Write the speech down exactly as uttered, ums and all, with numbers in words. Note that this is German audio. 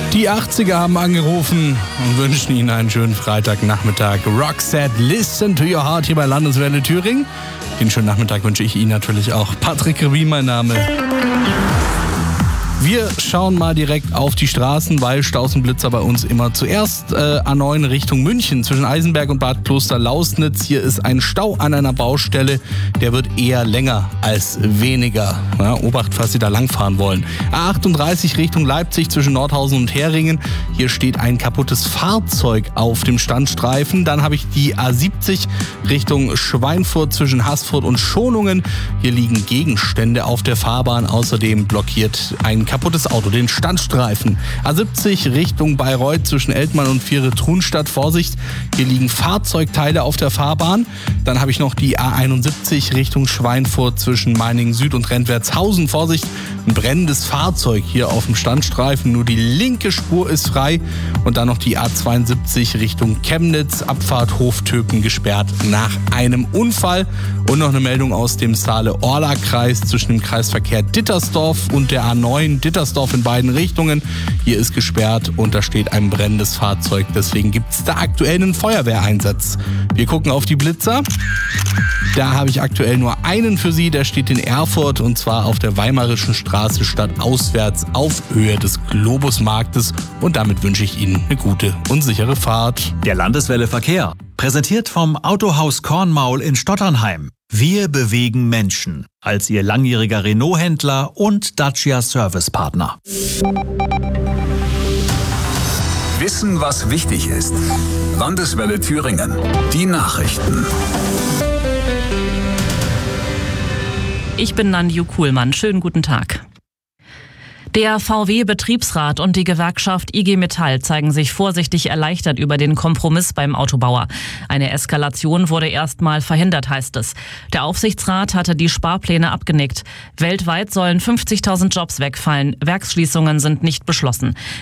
Die achtziger haben angerufen und wünschen Ihnen einen schönen Freitagnachmittag. Roxette, Listen to Your Heart hier bei Landeswelle Thüringen. Den schönen Nachmittag wünsche ich Ihnen natürlich auch. Patrick Revin, mein Name. Wir schauen mal direkt auf die Straßen, weil Staus und Blitzer bei uns immer zuerst äh, A neun Richtung München zwischen Eisenberg und Bad Kloster-Lausnitz. Hier ist ein Stau an einer Baustelle, der wird eher länger als weniger. Ja, Obacht, falls Sie da langfahren wollen. A achtunddreißig Richtung Leipzig zwischen Nordhausen und Heringen. Hier steht ein kaputtes Fahrzeug auf dem Standstreifen. Dann habe ich die A siebzig Richtung Schweinfurt zwischen Haßfurt und Schonungen. Hier liegen Gegenstände auf der Fahrbahn. Außerdem blockiert ein kaputtes Auto den Standstreifen. A siebzig Richtung Bayreuth zwischen Eltmann und Viere-Trunstadt. Vorsicht, hier liegen Fahrzeugteile auf der Fahrbahn. Dann habe ich noch die A einundsiebzig Richtung Schweinfurt zwischen Meiningen Süd und Rentwertshausen. Vorsicht, ein brennendes Fahrzeug hier auf dem Standstreifen. Nur die linke Spur ist frei. Und dann noch die A zweiundsiebzig Richtung Chemnitz. Abfahrt Hoftöpen gesperrt nach einem Unfall. Und noch eine Meldung aus dem Saale-Orla-Kreis zwischen dem Kreisverkehr Dittersdorf und der A neun Dittersdorf in beiden Richtungen. Hier ist gesperrt und da steht ein brennendes Fahrzeug. Deswegen gibt es da aktuell einen Feuerwehreinsatz. Wir gucken auf die Blitzer. Da habe ich aktuell nur einen für Sie. Der steht in Erfurt und zwar auf der Weimarischen Straße stadtauswärts auf Höhe des Globusmarktes. Und damit wünsche ich Ihnen eine gute und sichere Fahrt. Der Landeswelle Verkehr. Präsentiert vom Autohaus Kornmaul in Stotternheim. Wir bewegen Menschen als Ihr langjähriger Renault-Händler und Dacia-Service-Partner. Wissen, was wichtig ist. Landeswelle Thüringen. Die Nachrichten. Ich bin Nanju Kuhlmann. Schönen guten Tag. Der V W-Betriebsrat und die Gewerkschaft I G Metall zeigen sich vorsichtig erleichtert über den Kompromiss beim Autobauer. Eine Eskalation wurde erstmal verhindert, heißt es. Der Aufsichtsrat hatte die Sparpläne abgenickt. Weltweit sollen fünfzigtausend Jobs wegfallen. Werksschließungen sind nicht beschlossen.